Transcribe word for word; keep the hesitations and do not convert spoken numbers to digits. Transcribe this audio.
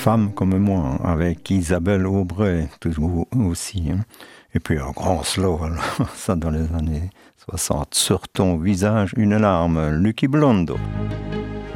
femme comme moi, hein, avec Isabelle Aubray, toujours aussi. Hein. Et puis un grand slow, alors, ça dans les années soixante. Sur ton visage, une larme, Lucky Blondo.